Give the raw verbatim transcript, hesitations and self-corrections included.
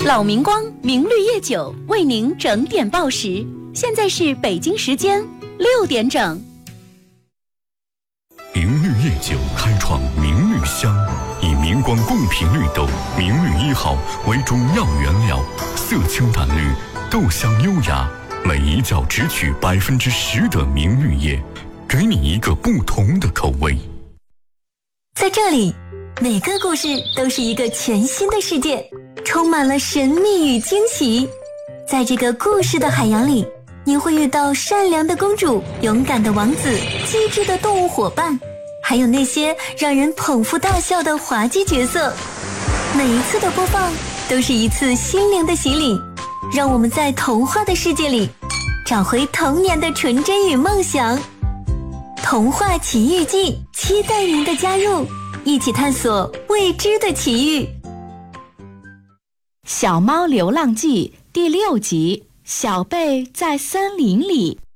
老明光明绿叶酒为您整点报时，现在是北京时间六点整。 明绿叶酒开创明绿香，以明光贡品绿豆明绿一号为主要原料，色清淡绿，豆香优雅，每一窖只取百分之十的明绿叶，给你一个不同的口味。 在这里，每个故事都是一个全新的世界，充满了神秘与惊喜。在这个故事的海洋里，你会遇到善良的公主、勇敢的王子、机智的动物伙伴，还有那些让人捧腹大笑的滑稽角色。每一次的播放都是一次心灵的洗礼，让我们在童话的世界里找回童年的纯真与梦想。童话奇遇记，期待您的加入，一起探索未知的奇遇。 小猫流浪记第六集，小贝在森林里。